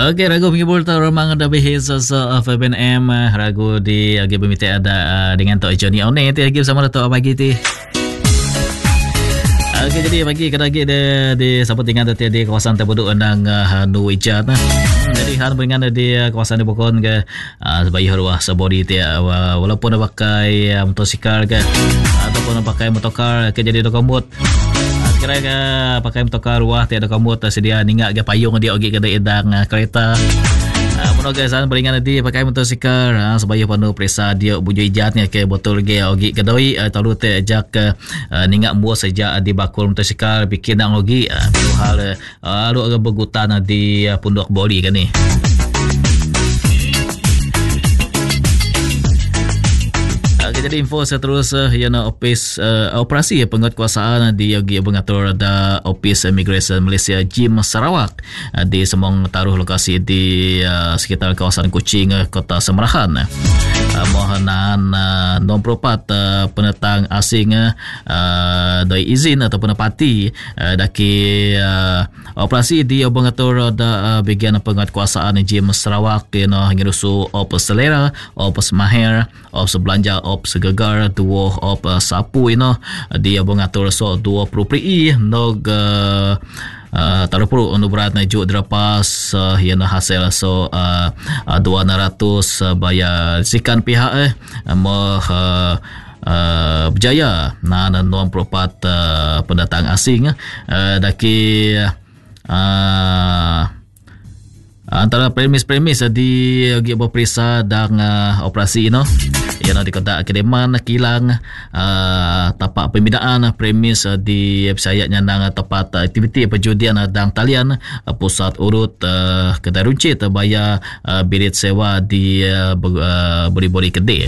Okey, ragu penghibur tu romang ada behis so FBNM ragu di agi pemita ada dengan Tok Johnny One tu agi bersama Tok pagi ti. Okey, jadi pagi kadagi di sahabat tinggal di kawasan terpeduk andang Hanu Ijat. Jadi han beringan di kawasan di Bokon ke sebagai ruah sebodi ti walaupun pakai motosikal ke ataupun pakai motokar ke jadi dokomut. Kira ke pakai motokar ruah tiada komut sedia ningak ke payung dia ogi ke edang kereta. Puno guys an beringan di pakai motosikal sebaya panu perisa dia buju ijatnya ke botol ge ogi ke doi talu te ajak ningak muas saja di bakul motosikal bikin nang ogi hal alu agak begutan di punduk boli kan ni. Jadi info seterusnya yana ofis operasi penguatkuasaan di Yogi mengatur ada Office Immigration Malaysia Jim Sarawak di semong taruh lokasi di sekitar kawasan Kuching Kota Semerahan. Mohonan non-propat pendatang asing doi izin ataupun pati daki operasi di mengatur ada bagian penguatkuasaan Jim Sarawak yana ngirusu Ops Selera, Ops Mahir, Ops Belanja, Ops Gegar, duo Op Sapu dia mengatur so 20 pri nog taruh perlu untuk berat najuk drapas yang hasil so 200 bayar sikan pihak berjaya non propat pendatang asing daki antara premis di beperisa dan operasi yang di Kota Kedeman kilang tapak pembinaan premis di sayatnya nang tempat aktiviti perjudian dan talian pusat urut kedai runcit bayar birit sewa di beri-beri kedai.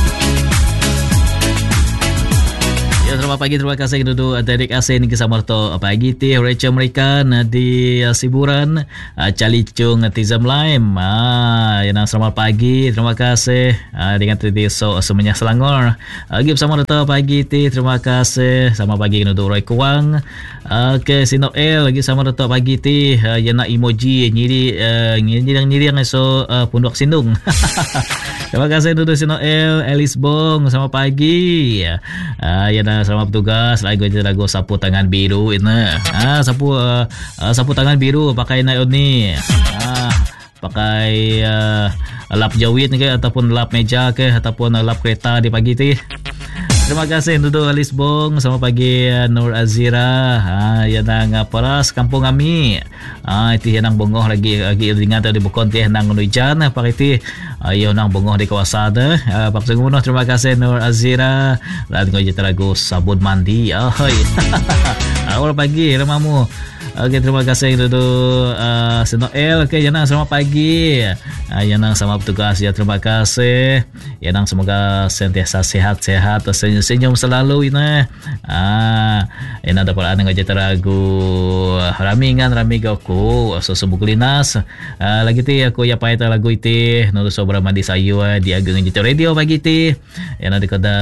Ya, selamat pagi, terima kasih duduk Derek Asen ke Samarto pagi ti Rachel mereka di Siburan Calicung Tizam Lime. Yang selamat pagi, terima kasih dengan tadi semuanya Selangor. Lagi bersama Rata pagi ti, terima kasih. Sama pagi duduk Roy Kuang. Ke Sino L lagi sama Rata pagi ti yang nak emoji nyiri so Punduk Sindung. Terima kasih duduk Sino L Alice Bong sama pagi. Yang selamat bertugas lagu sapu tangan biru ini. Sapu tangan biru pakai naik ni. Pakai lap jawit ke ataupun lap meja ke ataupun lap kereta di pagi tu. Terima kasih duduk Alice Bong sama pagi Nur Azira. Yang nang paras kampung kami. Itu yang nang bongoh lagi ingat di Bukon teh nang hujan pagi tu. Yang nang bongoh di kawasan dah. Pak Sengunoh terima kasih Nur Azira. Lalu kita lagu sabun mandi. Awal pagi remamu. Okey, terima kasih duduk Senoel. Okey, Yanang selamat pagi. Yanang sama bertugas ya, terima kasih. Yanang semoga sentiasa sehat-sehat, senyum-senyum selalu ini. Yanang dapat anda ngaji teragu ramingan ramigauku so sebukulinas. Lagi ti aku ya paita lagu iti nulu sobra mandi sayu di ageng ngaji radio pagi ti. Yanang dikada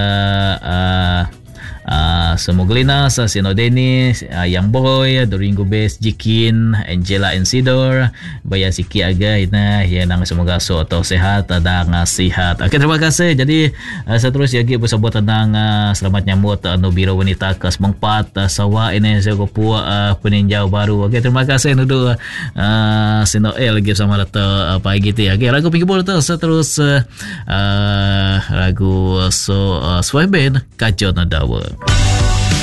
Semoglinas, Sino Dennis, Yang Boy, Doringo Best, Jikin, Angela Ensidor, Baya Siki Aga, yang semoga so atau sehat dan sihat. Okey, terima kasih. Jadi seterusnya lagi bersebut tentang selamat nyambut Nubiro Wanita ke Semangpat Sawa ini saya kopu peninjau baru. Okey, terima kasih duduk Sino lagi sama Rata pagi tu. Okey, lagu pinggir bola tu seterus lagu so Sweben Kacau Nadawa.